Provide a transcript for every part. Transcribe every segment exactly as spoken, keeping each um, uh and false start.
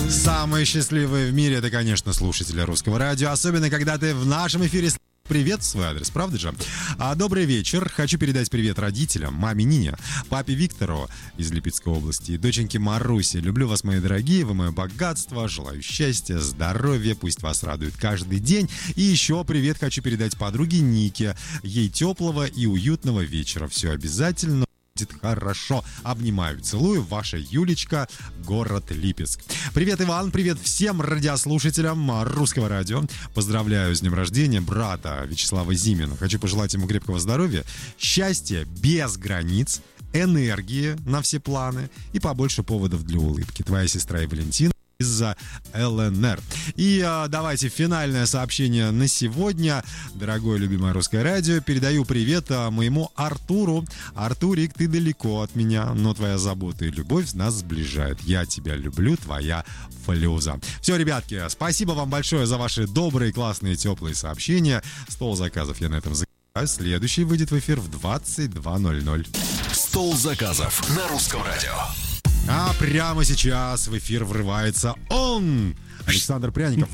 Самые счастливые в мире — это, конечно, слушатели Русского радио. Особенно, когда ты в нашем эфире. Привет в свой адрес, правда же? А, добрый вечер. Хочу передать привет родителям, маме Нине, папе Виктору из Липецкой области и доченьке Марусе. Люблю вас, мои дорогие, вы мое богатство. Желаю счастья, здоровья, пусть вас радует каждый день. И еще привет хочу передать подруге Нике. Ей теплого и уютного вечера. Все обязательно будет хорошо. Обнимаю, целую. Ваша Юлечка, город Липецк. Привет, Иван. Привет всем радиослушателям Русского радио. Поздравляю с днем рождения брата Вячеслава Зимина. Хочу пожелать ему крепкого здоровья, счастья без границ, энергии на все планы и побольше поводов для улыбки. Твоя сестра и Валентина из-за ЛНР. И а, давайте финальное сообщение на сегодня. Дорогое любимое Русское радио, передаю привет а, моему Артуру. Артурик, ты далеко от меня, но твоя забота и любовь нас сближает. Я тебя люблю, твоя Флюза. Все, ребятки, спасибо вам большое за ваши добрые, классные, теплые сообщения. Стол заказов я на этом закрываю. Следующий выйдет в эфир в двадцать два ноль ноль. Стол заказов на Русском радио. А прямо сейчас в эфир врывается он, Александр Пряников.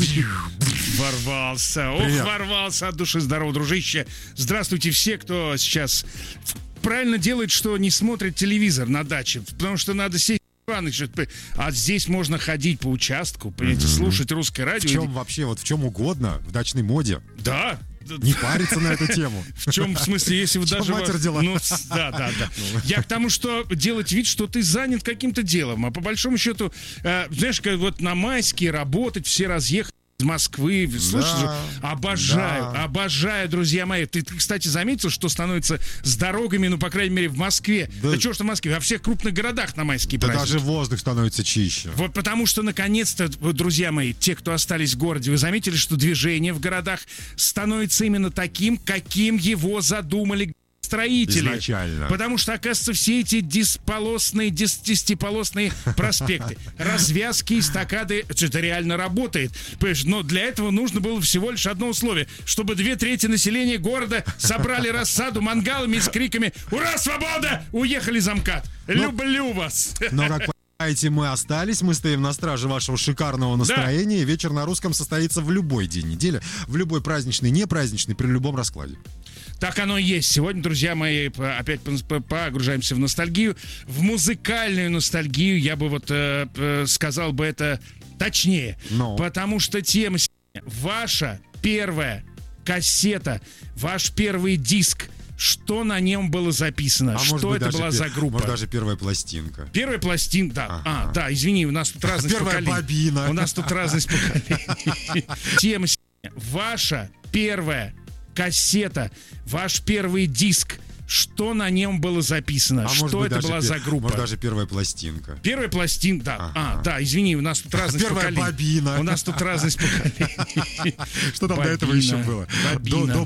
Ворвался, Привет. ох, ворвался от души. Здорово, дружище. Здравствуйте все, кто сейчас правильно делает, что не смотрит телевизор на даче, потому что надо сесть. А здесь можно ходить по участку, понимаете, mm-hmm. слушать Русское радио. В чем вообще, вот в чем угодно, в дачной моде. Да. Не париться на эту тему. В чем, в смысле, если вы даже... Матерь дела. Ну, да, да, да. Я к тому, что делать вид, что ты занят каким-то делом, а по большому счету, э, знаешь, как вот на майские работать, все разъехали из Москвы, слышишь, Да, обожаю, да. обожаю, друзья мои. Ты, ты, кстати, заметил, что становится с дорогами, ну, по крайней мере, в Москве. Да, да что ж в Москве, во всех крупных городах на майские Да праздники. даже воздух становится чище. Вот потому что, наконец-то, вот, друзья мои, те, кто остались в городе, вы заметили, что движение в городах становится именно таким, каким его задумали строители. Изначально. Потому что, оказывается, все эти десполосные, дес- десятиполосные проспекты, развязки, эстакады, это реально работает. Понимаешь, но для этого нужно было всего лишь одно условие, чтобы две трети населения города собрали рассаду мангалами с криками «Ура, свобода!» Уехали за МКАД. Люблю вас! Но, как понимаете, мы остались, мы стоим на страже вашего шикарного настроения. Да. Вечер на русском состоится в любой день недели, в любой праздничный, не праздничный, при любом раскладе. Так оно и есть. Сегодня, друзья мои, опять погружаемся в ностальгию, в музыкальную ностальгию. Я бы вот э, э, сказал бы это точнее. Но. Потому что тема ваша первая кассета, ваш первый диск. Что на нем было записано? А что это была пер... за группа? Может, даже первая пластинка. Первая пластинка, да. Ага. А, да, извини, у нас тут разность Первая поколений. бобина. У нас тут разность поколений. Тема ваша первая кассета, ваш первый диск. Что на нем было записано? А что это была пер... за группа? Может, даже первая пластинка. Первая пластинка, да. Ага. А, да, извини, у нас тут разность первая поколений. бобина. У нас тут разность поколений. Что там до этого еще было? Бобина.